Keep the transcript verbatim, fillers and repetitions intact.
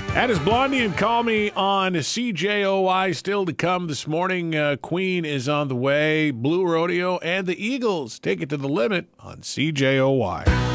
That is Blondie and Call Me on C J O Y. Still to come this morning. Uh, Queen is on the way. Blue Rodeo and the Eagles take it to the limit on C J O Y.